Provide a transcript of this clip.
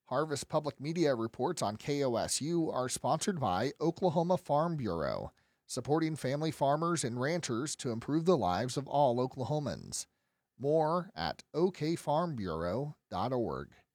Harvest Public Media reports on KOSU are sponsored by Oklahoma Farm Bureau, supporting family farmers and ranchers to improve the lives of all Oklahomans. More at okfarmbureau.org.